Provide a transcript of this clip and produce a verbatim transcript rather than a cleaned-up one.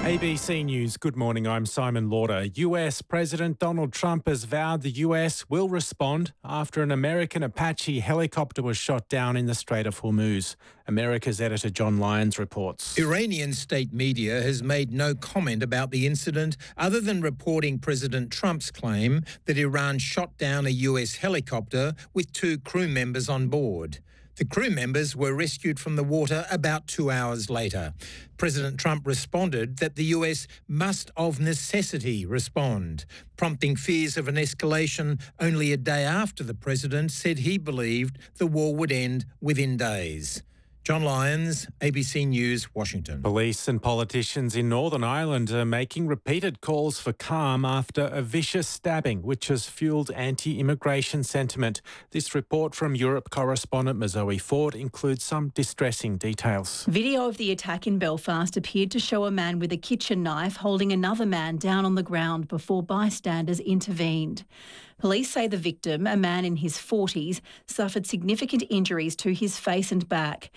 A B C News, good morning, I'm Simon Lauder. U S President Donald Trump has vowed the U S will respond after an American Apache helicopter was shot down in the Strait of Hormuz. America's editor John Lyons reports. Iranian state media has made no comment about the incident other than reporting President Trump's claim that Iran shot down a U S helicopter with two crew members on board. The crew members were rescued from the water about two hours later. President Trump responded that the U S must of necessity respond, prompting fears of an escalation only a day after the president said he believed the war would end within days. John Lyons, A B C News, Washington. Police and politicians in Northern Ireland are making repeated calls for calm after a vicious stabbing, which has fuelled anti-immigration sentiment. This report from Europe correspondent Mazoe Ford includes some distressing details. Video of the attack in Belfast appeared to show a man with a kitchen knife holding another man down on the ground before bystanders intervened. Police say the victim, a man in his forties, suffered significant injuries to his face and back.